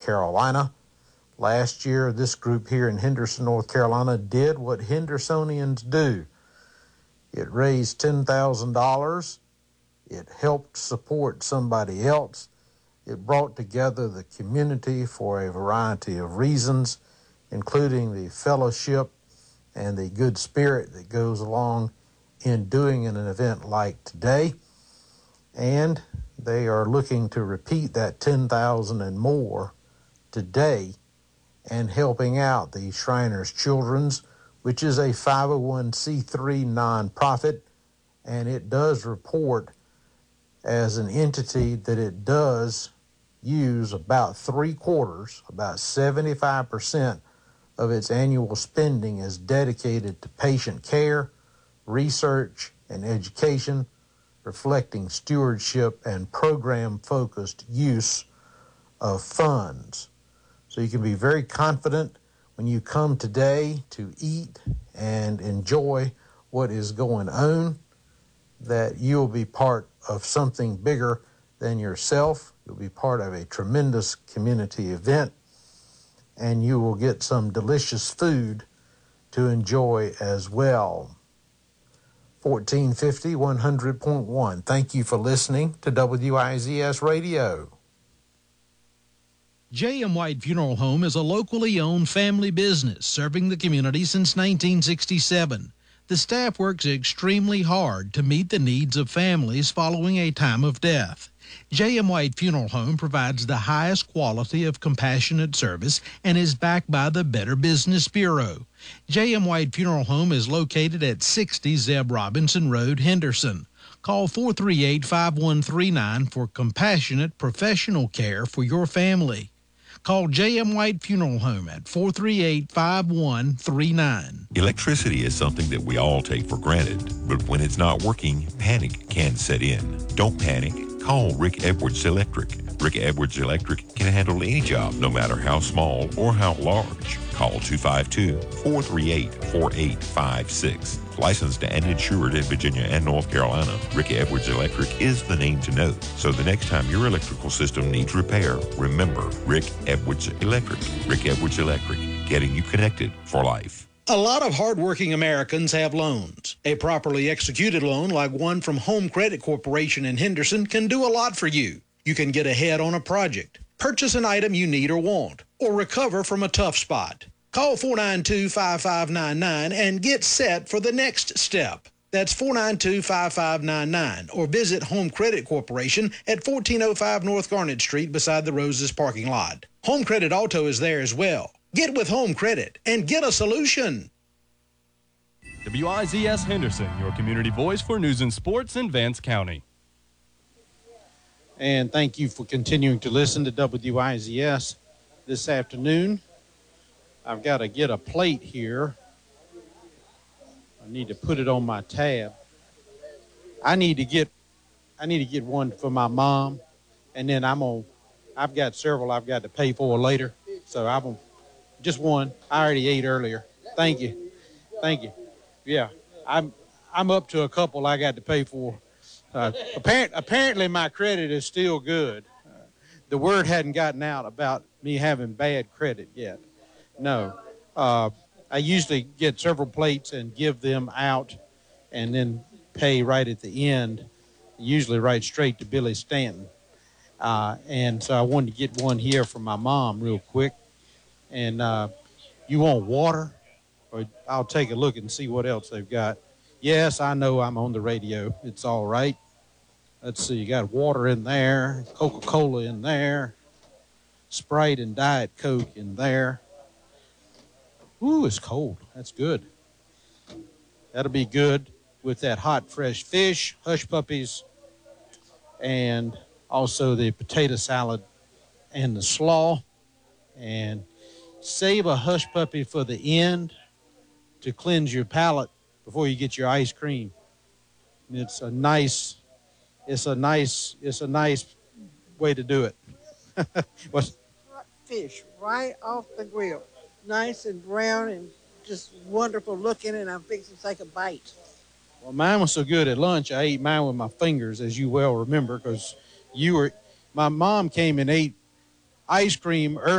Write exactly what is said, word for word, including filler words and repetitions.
Carolina. Last year, this group here in Henderson, North Carolina, did what Hendersonians do. It raised ten thousand dollars. It helped support somebody else. It brought together the community for a variety of reasons, including the fellowship and the good spirit that goes along in doing an event like today. And they are looking to repeat that ten thousand dollars and more today and helping out the Shriners Children's, which is a five oh one c three nonprofit, and it does report as an entity that it does use about three quarters, about seventy-five percent of its annual spending is dedicated to patient care, research, and education, reflecting stewardship and program-focused use of funds. So you can be very confident when you come today to eat and enjoy what is going on, that you'll be part of something bigger than yourself. You'll be part of a tremendous community event, and you will get some delicious food to enjoy as well. fourteen fifty, one hundred point one. Thank you for listening to W I Z S Radio. J M. White Funeral Home is a locally owned family business serving the community since nineteen sixty-seven. The staff works extremely hard to meet the needs of families following a time of death. J M. White Funeral Home provides the highest quality of compassionate service and is backed by the Better Business Bureau. J M. White Funeral Home is located at sixty Zeb Robinson Road, Henderson. Call four three eight, five one three nine for compassionate professional care for your family. Call J M. White Funeral Home at four three eight, five one three nine. Electricity is something that we all take for granted, but when it's not working, panic can set in. Don't panic. Call Rick Edwards Electric. Rick Edwards Electric can handle any job, no matter how small or how large. Call two five two, four three eight, four eight five six. Licensed and insured in Virginia and North Carolina, Rick Edwards Electric is the name to know. So the next time your electrical system needs repair, remember Rick Edwards Electric. Rick Edwards Electric, getting you connected for life. A lot of hardworking Americans have loans. A properly executed loan like one from Home Credit Corporation in Henderson can do a lot for you. You can get ahead on a project, purchase an item you need or want, or recover from a tough spot. Call four nine two, five five nine nine and get set for the next step. That's four nine two, five five nine nine, or visit Home Credit Corporation at fourteen oh five North Garnet Street beside the Roses parking lot. Home Credit Auto is there as well. Get with Home Credit and get a solution. W I Z S Henderson, your community voice for news and sports in Vance County. And thank you for continuing to listen to W I Z S this afternoon. I've got to get a plate here. I need to put it on my tab. I need to get I need to get one for my mom, and then I'm gonna I've got several I've got to pay for later. So I'm gonna just one. I already ate earlier. Thank you. Thank you. Yeah. I'm I'm up to a couple I got to pay for. Uh, apparent, apparently my credit is still good. Uh, the word hadn't gotten out about me having bad credit yet. No. Uh, I usually get several plates and give them out and then pay right at the end, usually right straight to Billy Stanton. Uh, and so I wanted to get one here for my mom real quick. And uh, you want water? Or I'll take a look and see what else they've got. Yes, I know I'm on the radio. It's all right. Let's see. You got water in there, Coca-Cola in there, Sprite and Diet Coke in there. Ooh, it's cold. That's good. That'll be good with that hot, fresh fish, hush puppies, and also the potato salad and the slaw. And save a hush puppy for the end to cleanse your palate before you get your ice cream. It's a nice, it's a nice, it's a nice way to do it. What's fish right off the grill, nice and brown and just wonderful looking, and I'm fixing to take a bite. Well, mine was so good at lunch, I ate mine with my fingers, as you well remember, because you were, my mom came and ate ice cream early.